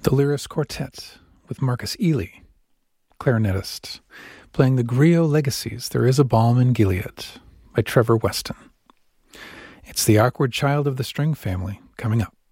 The Lyris Quartet with Marcus Ely, clarinetist, playing the Griot Legacies, There Is a Balm in Gilead by Trevor Weston. It's The Awkward Child of the String Family coming up.